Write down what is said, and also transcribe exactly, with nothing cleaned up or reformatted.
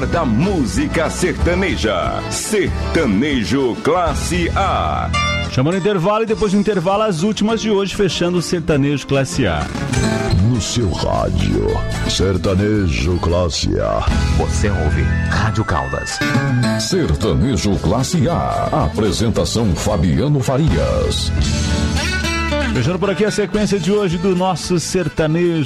melhor da música sertaneja. Sertanejo Classe A. Chamando o intervalo e depois do intervalo as últimas de hoje, fechando o Sertanejo Classe A. No seu rádio, Sertanejo Classe A. Você ouve Rádio Caldas. Sertanejo Classe A. Apresentação Fabiano Farias. Fechando por aqui a sequência de hoje do nosso Sertanejo